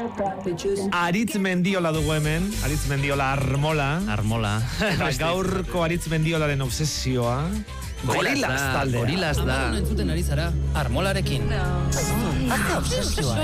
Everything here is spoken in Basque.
Aritz Mendiola dugu hemen, Aritz Mendiola Armola. Eta gaurko Aritz Mendiolaren obsesioa Gorillaz taldea. Gorillaz da. Entzuten ari zara, Armolarekin. Obsesioa.